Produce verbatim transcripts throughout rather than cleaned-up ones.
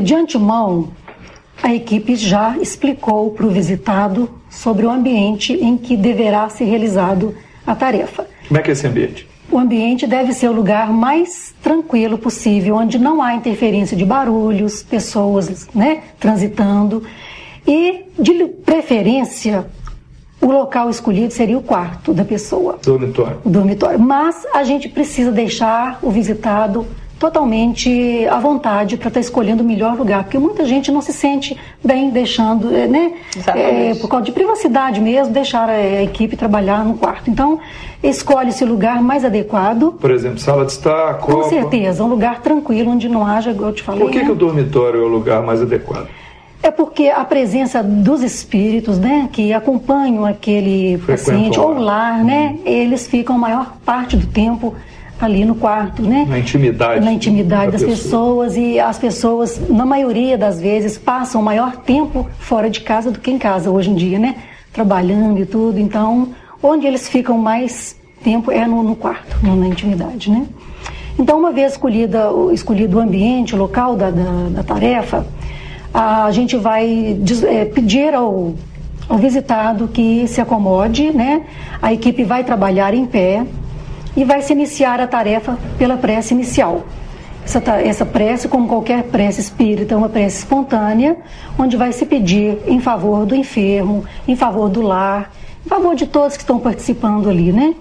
De antemão, a equipe já explicou para o visitado sobre o ambiente em que deverá ser realizado a tarefa. Como é que é esse ambiente? O ambiente deve ser o lugar mais tranquilo possível, onde não há interferência de barulhos, pessoas, né, transitando. E, de preferência, o local escolhido seria o quarto da pessoa. Dormitório. O dormitório. Mas a gente precisa deixar o visitado totalmente à vontade para estar escolhendo o melhor lugar, porque muita gente não se sente bem deixando, né, é, por causa de privacidade mesmo, deixar a, a equipe trabalhar no quarto. Então, escolhe-se o lugar mais adequado. Por exemplo, sala de estar, copa. Com certeza, um lugar tranquilo, onde não haja, igual eu te falei. Por que, né? que o dormitório é o lugar mais adequado? É porque a presença dos espíritos, né, que acompanham aquele paciente ou lar, né, eles ficam a maior parte do tempo ali no quarto, né? Na intimidade. Na intimidade da das pessoa. pessoas, e as pessoas, na maioria das vezes, passam o maior tempo fora de casa do que em casa hoje em dia, né? Trabalhando e tudo. Então, onde eles ficam mais tempo é no, no quarto, no, na intimidade, né? Então, uma vez escolhida, escolhido o ambiente, o local da, da, da tarefa, a gente vai é, pedir ao, ao visitado que se acomode, né? A equipe vai trabalhar em pé e vai se iniciar a tarefa pela prece inicial. Essa, essa prece, como qualquer prece espírita, é uma prece espontânea, onde vai se pedir em favor do enfermo, em favor do lar, em favor de todos que estão participando ali, né?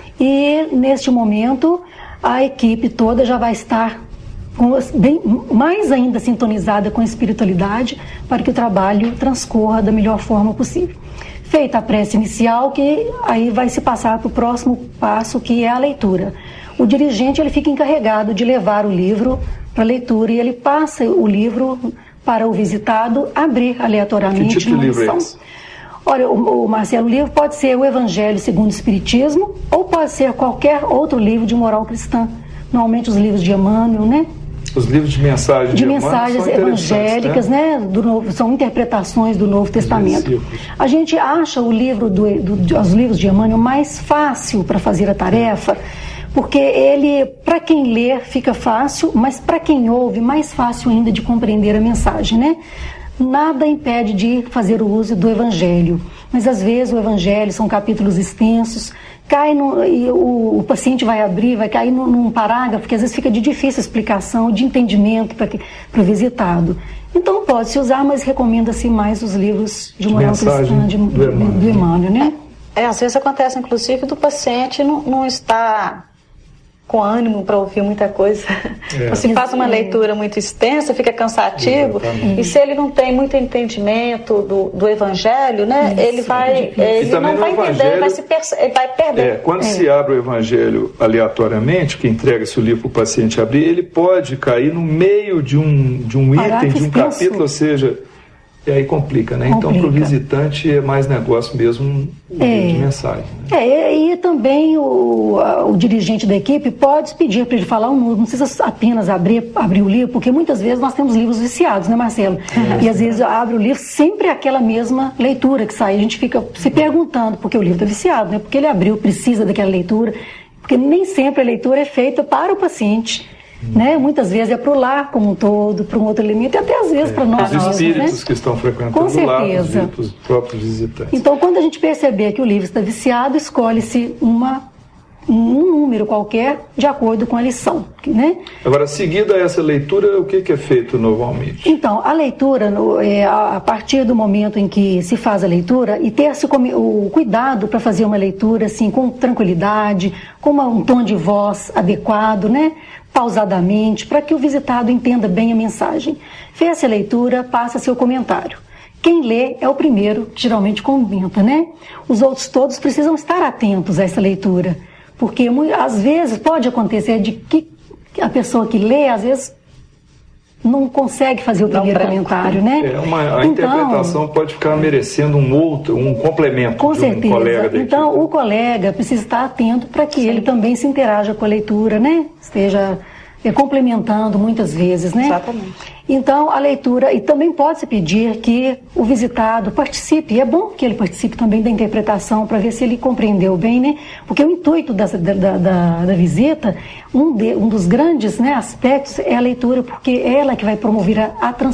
E neste momento, a equipe toda já vai estar com, bem, mais ainda sintonizada com a espiritualidade, para que o trabalho transcorra da melhor forma possível. Feita a prece inicial, que aí vai se passar para o próximo passo, que é a leitura. O dirigente, ele fica encarregado de levar o livro para leitura, e ele passa o livro para o visitado abrir aleatoriamente. Que tipo de livro é esse? Olha, o, o Marcelo, o livro pode ser o Evangelho segundo o Espiritismo, ou pode ser qualquer outro livro de moral cristã. Normalmente os livros de Emmanuel, né? Os livros de mensagens de, de mensagens evangélicas, né? né? Do novo, são interpretações do Novo Testamento. A gente acha o livro do, do, os livros de Emmanuel mais fácil para fazer a tarefa, porque ele, para quem lê, fica fácil, mas para quem ouve, mais fácil ainda de compreender a mensagem, né? Nada impede de fazer o uso do Evangelho, mas às vezes o Evangelho são capítulos extensos, cai no, e o, o paciente vai abrir, vai cair num, num parágrafo, porque às vezes fica de difícil explicação, de entendimento para o visitado. Então pode-se usar, mas recomenda-se mais os livros de moral cristã de, do, Emmanuel, do Emmanuel, né? É, é, às vezes acontece, inclusive, do paciente não, não estar com ânimo para ouvir muita coisa. É. Você faz uma leitura muito extensa, fica cansativo. Exatamente. E se ele não tem muito entendimento do, do Evangelho, né, isso, ele vai, ele não vai entender, ele vai, se perce- ele vai perder. É, quando é. se abre o Evangelho aleatoriamente, que entrega-se o livro para o paciente abrir, ele pode cair no meio de um, de um item, de um capítulo, ou seja, e aí complica, né? Complica. Então, para o visitante é mais negócio mesmo o é. livro de mensagem. Né? É, e também o, a, o dirigente da equipe pode pedir para ele falar um número, não precisa apenas abrir, abrir o livro, porque muitas vezes nós temos livros viciados, né, Marcelo? É. E às vezes abre o livro, sempre aquela mesma leitura que sai, a gente fica se perguntando, porque o livro está viciado, né? Porque ele abriu, precisa daquela leitura, porque nem sempre a leitura é feita para o paciente. Né? Muitas vezes é para o lar como um todo, para um outro elemento, e até às vezes é, para nós. Os espíritos, né? que estão frequentando Com certeza. o lar, os, os próprios visitantes. Então, quando a gente perceber que o livro está viciado, escolhe-se uma, um número qualquer de acordo com a lição. Né? Agora, seguida essa leitura, o que, que é feito normalmente? Então, a leitura, no, é, a partir do momento em que se faz a leitura, e ter o cuidado para fazer uma leitura assim, com tranquilidade, com uma, um tom de voz adequado, né? Pausadamente, para que o visitado entenda bem a mensagem. Fez a leitura, passa seu comentário. Quem lê é o primeiro que geralmente comenta, né? Os outros todos precisam estar atentos a essa leitura, porque às vezes pode acontecer de que a pessoa que lê, às vezes, não consegue fazer o primeiro não, comentário, né? É uma, a então, interpretação pode ficar merecendo um outro, um complemento com de um certeza. colega da Então, equipe. o colega precisa estar atento para que Sim. ele também se interaja com a leitura, né? Esteja é, complementando muitas vezes, né? Exatamente. Então, a leitura, e também pode-se pedir que o visitado participe, e é bom que ele participe também da interpretação, para ver se ele compreendeu bem, né? Porque o intuito da, da, da, da visita, um, de, um dos grandes, né, aspectos é a leitura, porque é ela que vai promover a, a transformação